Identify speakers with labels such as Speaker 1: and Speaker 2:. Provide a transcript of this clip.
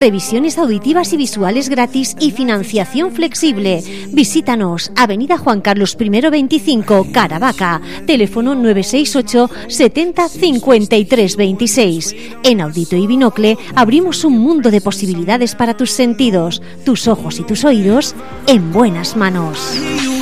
Speaker 1: Revisiones auditivas y visuales gratis y financiación flexible. Visítanos, Avenida Juan Carlos I 25, Caravaca. Teléfono 968 70 53 26. En Audito y Binocle abrimos un mundo de posibilidades para tus sentidos, tus ojos y tus oídos en buenas manos.